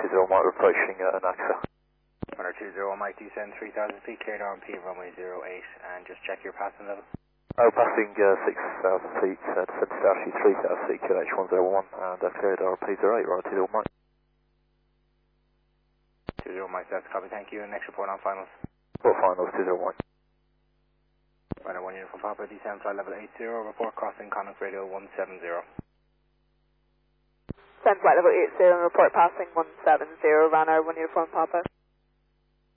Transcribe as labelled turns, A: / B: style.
A: 20 Mike, approaching Anaxa.
B: Runner 20 Mike, descend 3000 feet, cleared RMP, runway 08, and just check your passing level.
A: Oh, passing 6,000 feet, descend to altitude 3,000 feet, QNH101, and cleared RMP 08, runner 20 Mike.
B: 20 Mike, that's copy, thank you, and next report on finals.
A: Report finals, 20 Mike.
B: Runner 1 Uniform Papa, descend flight level 80, report crossing Connacht Radio 170.
C: Descend flight level 80 and report passing 170, runner 1 Uniform Papa.